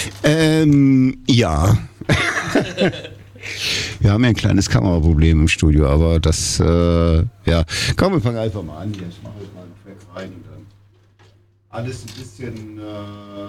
Ja. Wir haben ja ein kleines Kameraproblem im Studio, aber das, ja. Komm, wir fangen einfach mal an hier. Ich mache jetzt mal einen Track rein und dann alles ein bisschen